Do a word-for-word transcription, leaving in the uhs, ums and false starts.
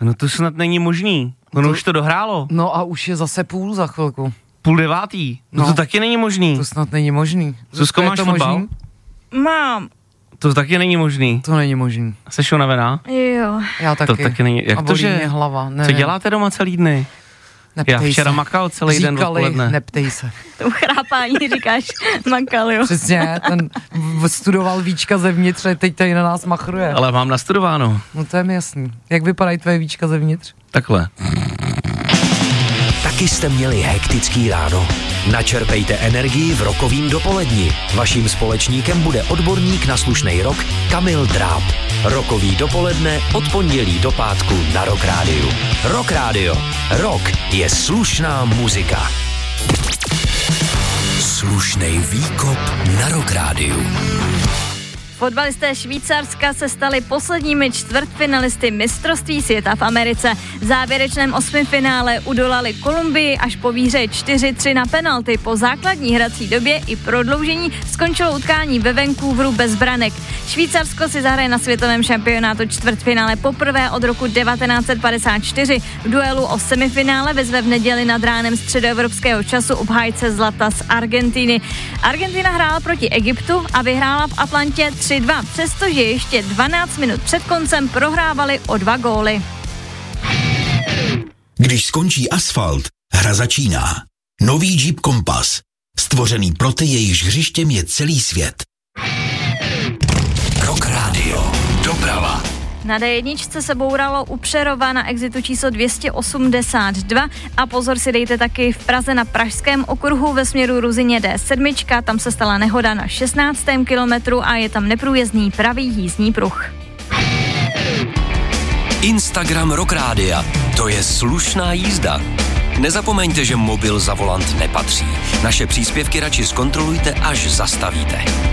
No to snad není možný. Ono to, už to dohrálo. No a už je zase půl za chvilku. Půl devátý. No, no to taky není možný. To snad není možný. Zuzko, máš fotbal? Možný? Mám. To taky není možný. To není možný. Seš unavená? Jo. Já taky. To taky není. Jak a to, že? Mě hlava. Ne, Co děláte doma celý dny? Neptej Já včera se. makal celý Říkali, den odpoledne. Neptej se. To chrápání říkáš makal, jo. Přesně, ten studoval víčka zevnitř a teď tady na nás machruje. Ale mám nastudováno. No to je mi jasný. Jak vypadají tvoje víčka zevnitř? Takhle. Taky jste měli hektický ráno. Načerpejte energii v rokovým dopoledni. Vaším společníkem bude odborník na slušnej rock Kamil Dráb. Rokový dopoledne od pondělí do pátku na Rock Rádiu. Rock Rádio. Rock je slušná muzika. Slušnej výkop na Rock Rádiu. Fotbalisté Švýcarska se stali posledními čtvrtfinalisty mistrovství světa v Americe. V závěrečném osmifinále udolali Kolumbii až po výhře čtyři tři na penalty. Po základní hrací době i prodloužení skončilo utkání ve Vancouveru bez branek. Švýcarsko si zahraje na světovém šampionátu čtvrtfinále poprvé od roku devatenáct set padesát čtyři. V duelu o semifinále vezve v neděli nad ránem středoevropského času obhájce zlata z Argentiny. Argentina hrála proti Egyptu a vyhrála v Atlantě tři dva, přestože ještě dvanáct minut před koncem prohrávali o dva góly. Když skončí asfalt, hra začíná. Nový Jeep Compass. Stvořený pro ty, jejichž hřištěm je celý svět. Rock Radio. Doprava. Na dé jedna se bouralo u Přerova na exitu číslo dvě stě osmdesát dva a pozor si dejte taky v Praze na Pražském okruhu ve směru Ruzyně dé sedm, tam se stala nehoda na šestnáctém kilometru a je tam neprůjezdný pravý jízdní pruh. Instagram Rock Rádia. To je slušná jízda. Nezapomeňte, že mobil za volant nepatří. Naše příspěvky radši zkontrolujte, až zastavíte.